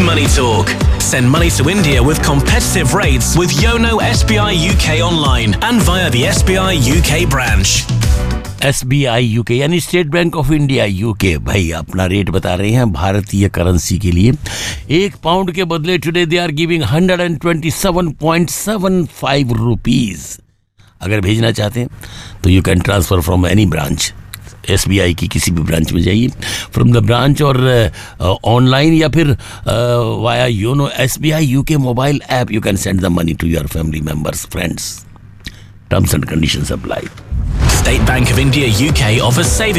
Money Talk. Send money to India with competitive rates with Yono SBI UK online and via the SBI UK branch. SBI UK यानी state bank of India UK भाई अपना rate बता रहे हैं भारतीय currency के लिए। एक पाउंड के बदले today they are giving 127.75 rupees. अगर भेजना चाहते हैं तो you can transfer from any branch. SBI की किसी भी ब्रांच में जाइए फ्रॉम द ब्रांच और ऑनलाइन या फिर via YONO SBI UK mobile app you can send the money to your family members friends. Terms and conditions apply. State Bank of India UK offers savings